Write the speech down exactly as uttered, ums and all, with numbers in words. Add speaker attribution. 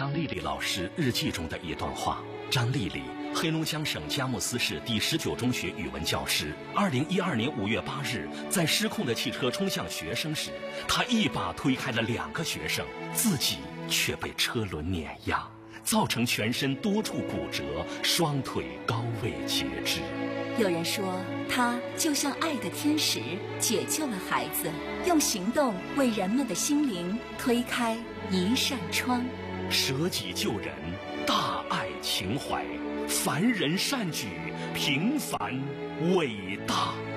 Speaker 1: 张丽丽老师日记中的一段话。张丽丽，黑龙江省佳木斯市第十九中学语文教师。二零一二年五月八日，在失控的汽车冲向学生时，她一把推开了两个学生，自己却被车轮碾压，造成全身多处骨折，双腿高位截肢。
Speaker 2: 有人说，他就像爱的天使，解救了孩子，用行动为人们的心灵推开一扇窗。
Speaker 1: 舍己救人，大爱情怀，凡人善举，平凡伟大。